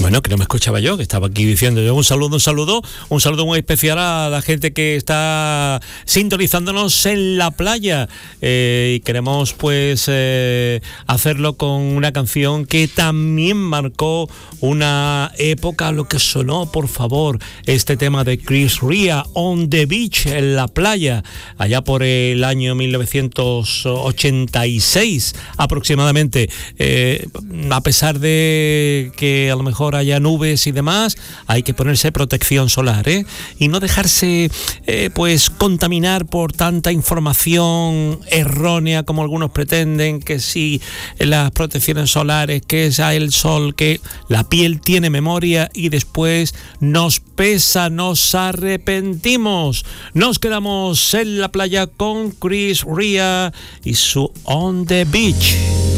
Bueno, que no me escuchaba yo, que estaba aquí diciendo yo un saludo muy especial a la gente que está sintonizándonos en la playa, y queremos pues hacerlo con una canción que también marcó una época. Lo que sonó, por favor, este tema de Chris Rea, On the Beach, en la playa, allá por el año 1986 aproximadamente. A pesar de que a lo mejor haya nubes y demás, hay que ponerse protección solar, y no dejarse pues contaminar por tanta información errónea como algunos pretenden, que si las protecciones solares, que ya el sol, que la piel tiene memoria y después nos pesa, nos arrepentimos. Nos quedamos en la playa con Chris Rea y su On the Beach.